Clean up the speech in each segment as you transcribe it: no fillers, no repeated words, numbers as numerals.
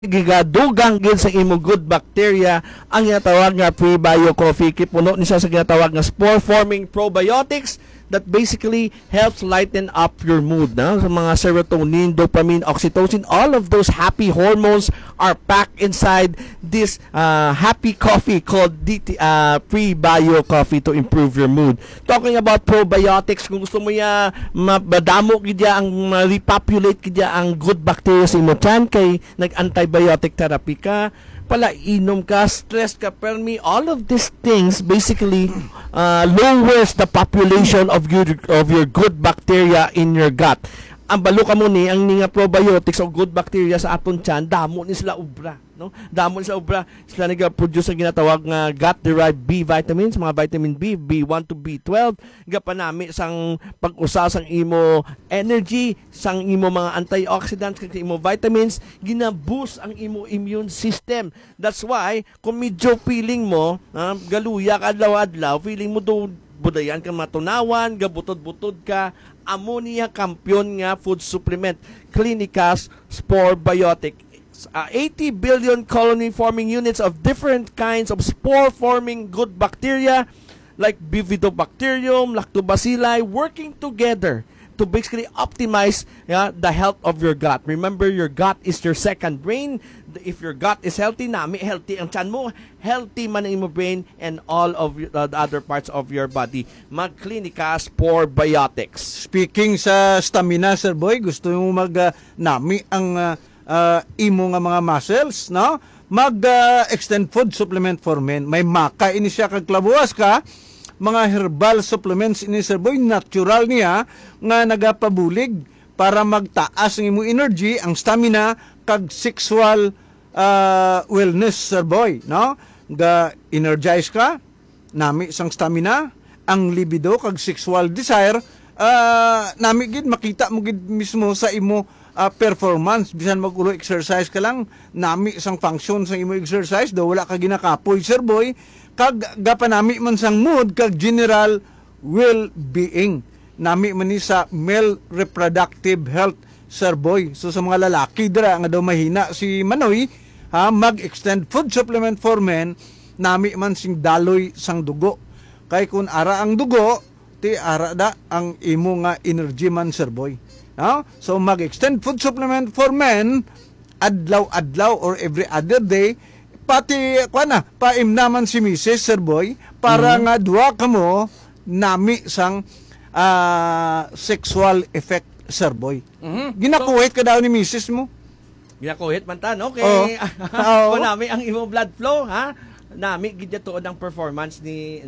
gigadugang gid sa imo good bacteria ang ginatawag nga prebio coffee. Kipuno ni siya sa ginatawag nga spore forming probiotics that basically helps lighten up your mood, na sa mga serotonin, dopamine, oxytocin, all of those happy hormones are packed inside this happy coffee called Prebio Coffee to improve your mood. Talking about probiotics, kung gusto mo ya madamo kidya ang repopulate kidya ang good bacteria sa imo tiyan, kay nag-antibiotic therapy ka, pala inom ka, stress ka, pero all of these things basically lowers the population of your good bacteria in your gut. Ang balo ka mo ni ang nga probiotics o good bacteria sa aton tiyan, damo ni sila ubra, no? Damo ni sila ubra, sila nag-produce ang ginatawag nga gut-derived B vitamins, mga vitamin B, B1 to B12, gapanami sang pag-usa sang imo energy, sang imo mga antioxidants, kag imo vitamins, gina-boost ang imo immune system. That's why kung medyo feeling mo galuya ka adlaw-adlaw, feeling mo do budayan ka matunawan, gabutod-butod ka, ammonia kampiyon nga food supplement, Clinicas Spore Biotic. 80 billion colony-forming units of different kinds of spore-forming good bacteria like Bifidobacterium, Lactobacilli working together to basically optimize the health of your gut. Remember, your gut is your second brain. If your gut is healthy, healthy ang tiyan mo, healthy man ang imo brain and all of the other parts of your body. Mag-Clinica Spore Biotics. Speaking sa stamina, Sir Boy, gusto mo nami ang imo nga mga muscles, no? Extend food supplement for men. May maka ini siya kag klabuas ka, mga herbal supplements ini, Sir Boy, natural niya nga nagapabulig para magtaas ang imo energy, ang stamina kag sexual wellness, Sir Boy, no? Energize ka, nami sang stamina, ang libido kag sexual desire, nami gid makita mo gid mismo sa imo performance. Bisan magulo exercise ka lang, nami sang function sa imo exercise, daw wala ka ginakapoy, Sir Boy, kag gapanami man sang mood kag general well-being. Nami man ni sa male reproductive health, Sir Boy. So sa mga lalaki dira nga daw mahina si Manoy, mag-extend food supplement for men, nami man sing daloy sang dugo. Kay kun ara ang dugo, ti ara da ang imo nga energy man, Sir Boy. So mag-extend food supplement for men adlaw-adlaw or every other day, pati paimnaman si Mrs. Sir Boy para nga duwa kamo nami sang sexual effect, Sir Boy. Ginakuhit ka daw ni Mrs. mo? Ginakuhit man tan, okay. Oo. Nami ang imo blood flow, ha? Nami gid tuod ang performance ni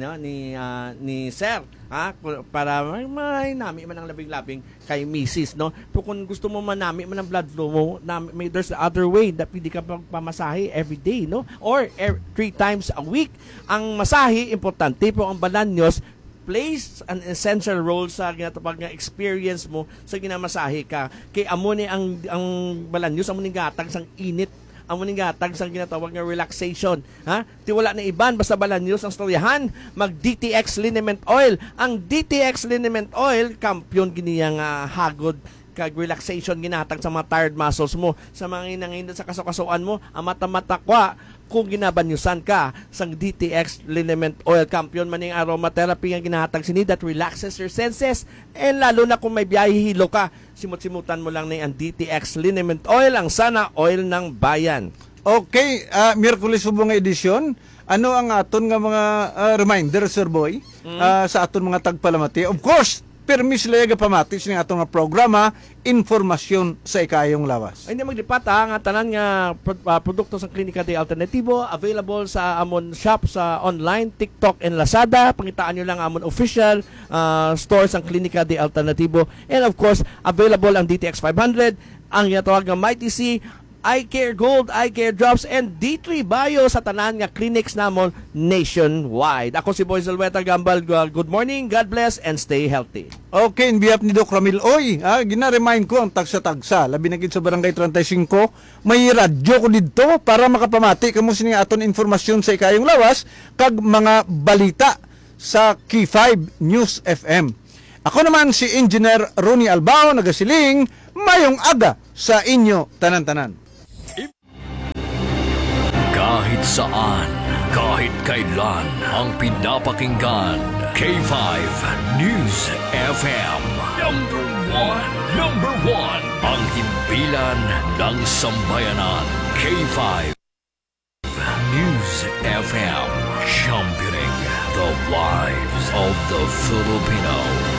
Sir, ha? Para may nami man ang labing-labing kay Mrs., no? Pero kung gusto mo man nami man ang blood flow mo, there's the other way that pwede ka pamasahe every day, no? Or 3 times a week. Ang masahe importante, pero ang balanyos plays an essential role sa ginatawag nga experience mo sa ginamasahe ka. Kay amo ni ang balanyos, amo ni gatag sang init, amo ni gatag sang ginatawag nga relaxation, ha? Ti wala na iban basta balanyos ang storyahan. Mag DTX Liniment Oil. Ang DTX Liniment Oil, kampiyon giniya nga hagod kag relaxation ginatag sa mga tired muscles mo, sa mga inangin sa kasukasuan mo, ang mata-mata kwa kung ginabanyusan ka sang DTX Liniment Oil. Kampiyon man yung aromatherapy nga ginahatag sini that relaxes your senses, and lalo na kung may biyahe hilo ka, simut-simutan mo lang na ang DTX Liniment Oil, ang sana oil ng bayan. Okay, Miyerkules subong nga edisyon. Ano ang aton nga mga reminder, Sir Boy, sa aton mga tagpalamati? Of course, permis layaga pamati sa atong nga programa, informasyon sa ikayong lawas. Ay, hindi maglipat nga tanan nga produkto sa Klinika de Alternativo, available sa amon shop sa online, TikTok and Lazada. Pangitaan nyo lang amon official stores ang Klinika de Alternativo. And of course, available ang DTX 500, ang ginatawag nga Mighty C, Eye Care Gold, Eye Care Drops, and D3 Bio sa tanan nga clinics namon nationwide. Ako si Boy Zalweta Gambal. Good morning, God bless, and stay healthy. Okay, in behalf ni Doc Ramil Oy, gina-remind ko ang tagsa-tagsa, labi na gid sa Barangay 35, may radyo ko dito para makapamati kamo sini aton informasyon sa ikayong lawas kag mga balita sa Key 5 News FM. Ako naman si Engineer Ronnie Albao, nagasiling mayong aga sa inyo tanan-tanan. saan, kahit kailan ang pinapakinggan. K5 News FM. Number one, ang himpilan ng sambayanan. K5 News FM. Championing the lives of the Filipino.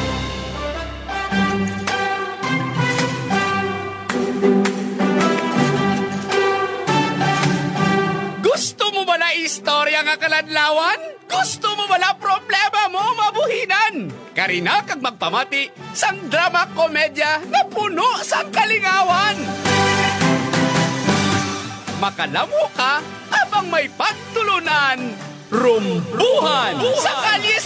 Gusto mo ba na istorya nga kaladlawan? Gusto mo ba na problema mo mabuhinan? Karina kag magpamati sang drama komedya na puno sang kalingawan. Makalamo ka abang may pagtulunan. Rumbuhan sa Kalye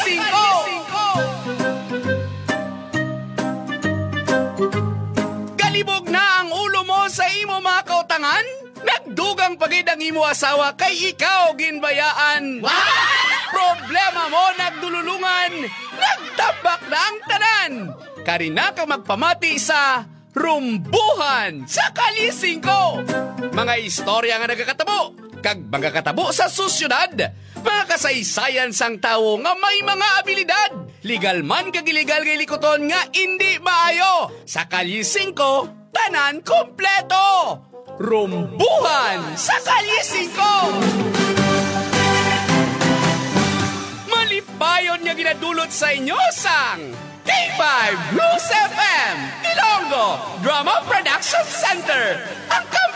5. Galibog na ang ulo mo sa imo mga kautangan? Nagdugang pagid ang imo asawa kay ikaw ginbayaan. Problema mo nagdululungan, nagtabak na ang tanan. Karina ka magpamati sa Rumbuhan sa Kalye 5. Mga istorya nga nagakatabo, kag mga katabo sa susyudad, mga kasaysayan sang tawo nga may mga abilidad. Legal man kag illegal kay likoton nga hindi maayo. Sa Kalye 5, tanan kompleto. Rumbuhan sa Kalye 5. Malipayon nga ginadulot sa inyo sang K5 News FM Ilonggo Drama Production Center. Ang